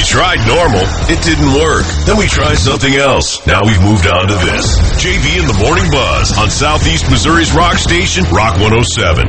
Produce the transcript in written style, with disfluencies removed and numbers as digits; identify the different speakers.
Speaker 1: tried normal. It didn't work. Then we tried something else. Now we've moved on to this. JV in the Morning Buzz on Southeast Missouri's rock station, Rock 107.